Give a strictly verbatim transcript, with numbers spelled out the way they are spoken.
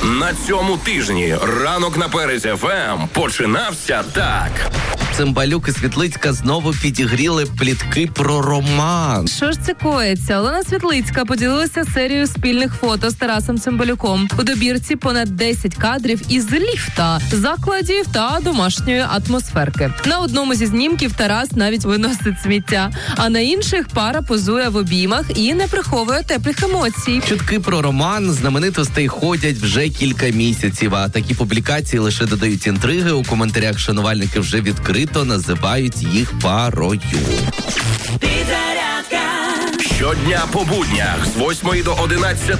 На цьому тижні ранок на Перезі еф ем починався так. Цимбалюк і Світлицька знову підігріли плітки про роман. Що ж це коїться? Олена Світлицька поділилася серією спільних фото з Тарасом Цимбалюком. У добірці понад десять кадрів із ліфта, закладів та домашньої атмосферки. На одному зі знімків Тарас навіть виносить сміття, а на інших пара позує в обіймах і не приховує теплих емоцій. Чутки про роман знаменитостей ходять вже кілька місяців, а такі публікації лише додають інтриги. У коментарях шанувальники вже відкрито називають їх парою. Щодня по буднях з восьмої до одинадцятої